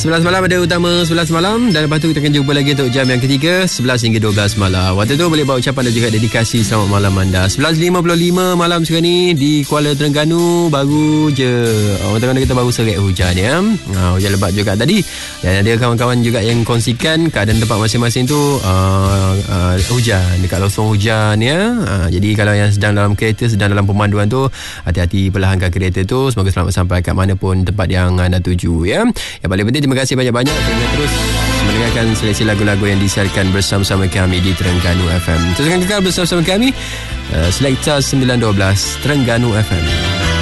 11 malam ada utama 11 malam. Dan lepas tu kita akan jumpa lagi untuk jam yang ketiga 11 hingga 12 malam. Waktu tu boleh bawa ucapan dan juga dedikasi selamat malam anda. 11.55 malam sekarang ni di Kuala Terengganu. Baru je orang Terengganu kita baru seret hujan ya. Hujan lebat juga tadi. Dan ada kawan-kawan juga yang kongsikan keadaan tempat masing-masing tu hujan, dekat losong hujan ya. Jadi kalau yang sedang dalam kereta, sedang dalam pemanduan tu, hati-hati perlahankan kereta tu. Semoga selamat sampai kat mana pun tempat yang anda tuju ya. Yang paling penting, terima kasih banyak-banyak kerana terus mendengarkan seleksi lagu-lagu yang disiarkan bersama-sama kami di Terengganu FM. Teruskan kekal bersama-sama kami, Selekta 912 Terengganu FM.